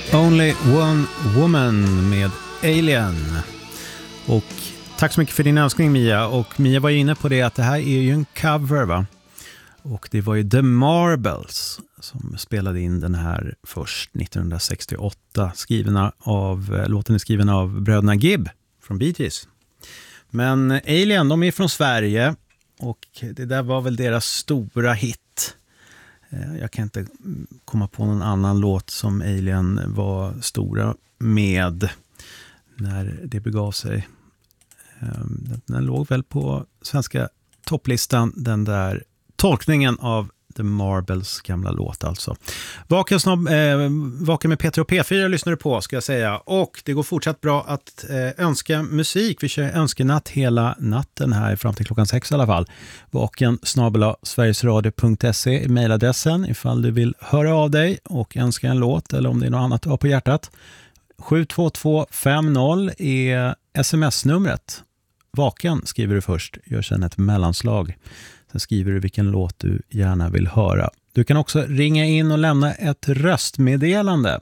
Only One Woman med Alien. Och tack så mycket för din önskning, Mia. Och Mia var ju inne på det att det här är ju en cover, va? Och det var ju The Marbles som spelade in den här först 1968. Låten är skriven av bröderna Gibb från Bee Gees. Men Alien, de är från Sverige och det där var väl deras stora hit. Jag kan inte komma på någon annan låt som Alien var stora med när det begav sig. Den låg väl på svenska topplistan, den där tolkningen av The Marbles gamla låt alltså. Vaken med Peter och P4 lyssnar du på, ska jag säga. Och det går fortsatt bra att önska musik. Vi kör önskenatt hela natten här fram till klockan 6 i alla fall. vaken@sverigesradio.se är mejladressen ifall du vill höra av dig och önska en låt eller om det är något annat du har på hjärtat. 72250 är sms-numret. Vaken skriver du först, gör sedan ett mellanslag. Sen skriver du vilken låt du gärna vill höra. Du kan också ringa in och lämna ett röstmeddelande.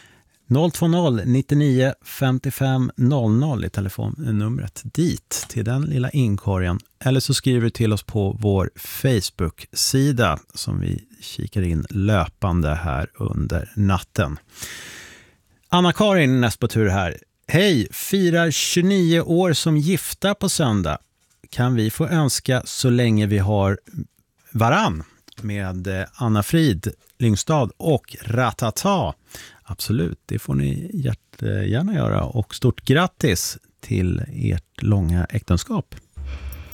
020-99 55 00 är telefonnumret dit till den lilla inkorgen. Eller så skriver du till oss på vår Facebook-sida som vi kikar in löpande här under natten. Anna-Karin näst på tur här. Hej, firar 29 år som gifta på söndag. Kan vi få önska så länge vi har varann med Anna Frid Lyngstad och Ratata? Absolut, det får ni jättegärna göra och stort grattis till ert långa äktenskap.